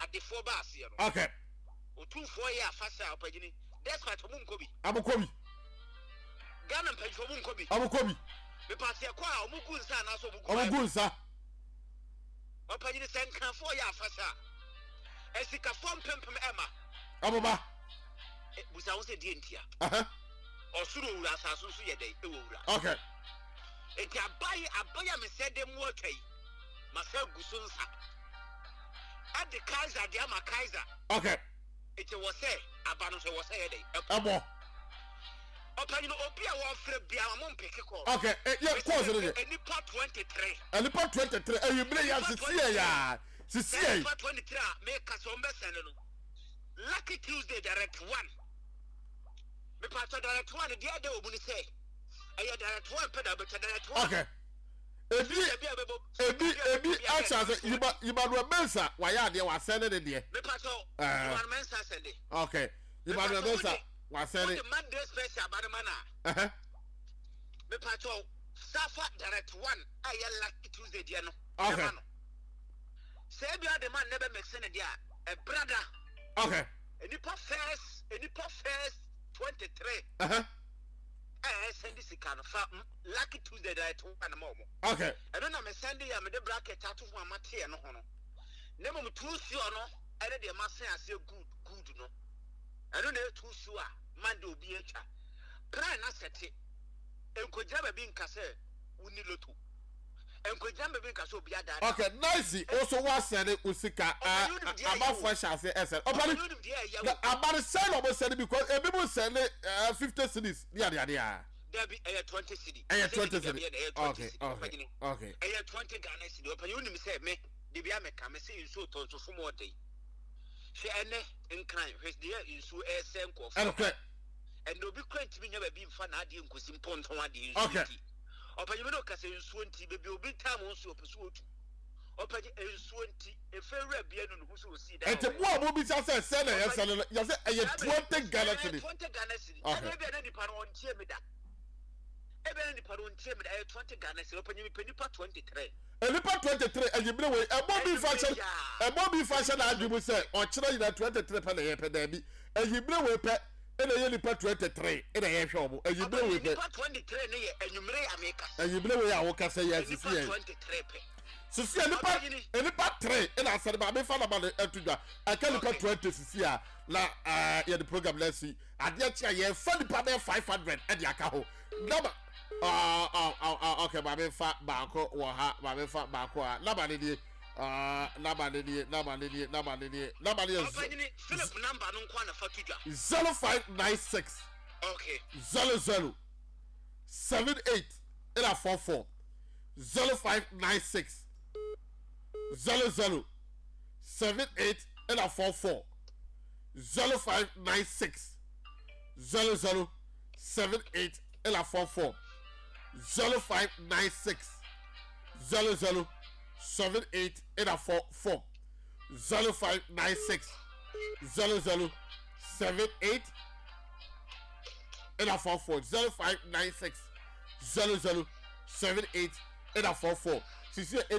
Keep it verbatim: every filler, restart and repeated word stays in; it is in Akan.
adefo ba ase no okay otumfo ye afasa opagini despite omu nkobi abokobi Ghana mpanyifo omu nkobi abokobi me pass ye kwa omu gunsa na so omu gunsa opagini senkanfo ye afasa esika fom pempem ema aboba busa wo se die ntia aha osuro wura asaso so ye dai e wo wura okay enti abaye abaya me se dem wo kai masa gusunsa ade kaiser de ama kaiser okay enti wo se abano so wo se ye dai abo opanyino obi a wo frɛ bia mo mpeke call okay ye course ne enipa twenty-three enipa twenty-three eyimre ya sisi ya sisi enipa twenty-three a me ka so mbe sene no Lucky Tuesday direct one me pato direct one the other obu ni say aye direct one peda be direct one okay ebi ebi ebi acha say yiba yiba no mensa wa ya de wa sene ne de me pato yiba no mensa sende okay yiba no mensa wa sene the Monday special abademana eh me pato safa direct one aye Lucky Tuesday dia no okay say bia the man never make sense dia a brother okay enipa first enipa first twenty-three uh-huh eh send this can fa Lucky Tuesday direct one mo okay I don't know me send ya me the bracket tattoo for mate no ho no na mo two sure no e dey ma say ase good good no I don't know two sure man do obi echa plan na sete enkoja ba bi nka say woni loto enkoja ba bi nka say obi ada okay nice also was send usika aba fresh as ese opani abari send obo send because e people send fifty cedis dia dia dia there be a twenty cedi eh twenty cedi okay okay okay eh twenty Ghana cedi opani uni me say me de bia me ka me say inso tonso fo mo dey she ene nkran hwe de inso e senko fo okay and no be kwent mi nya ba bi mfa na ade nkosi mponton ade inso okay opani me no ka say inso nti be bi obi time nso opeso otu opani inso nti e fewra bia no no so si da ete mo mo bi say say na yes say ya say e twenty Ghana cedi twenty Ghana cedi e be na di pa no ntie me da e be na di pa no ntie me da e twenty Ghana cedi opani me penipa twenty-three enipa twenty-three ejibre we e mo bi fashion e mo bi fashion adwumu say o kire ina twenty-three pe na ye pe da bi ejibre we pe ina ye nipa twenty-three ina ye hwe omo ejibre we pe nipa twenty-three ne ye enwumre ya meka ejibre we ya wo ka say yes si ye twenty-three pe so si enipa enipa three ina asere ba be fa na ba atudwa aka nipa twenty sisi a la ye the program let's see ade chia ye fa nipa be five hundred e di aka ho number ah ah okay ba me fa baako wo ha ba me fa baako a number ne die ah number ne die number ne die number ne die number ne die Philip number no kwa na fa tudwa zero five nine six okay zero zero seven eight ila four four zero five nine six zero zero seven eight ila four four zero five nine six zero zero seven eight ila four four zero five nine six zero zero seven eight ila four four zero five nine six zero zero seven eight ila four four zero five nine six zero zero seven eight ila four four.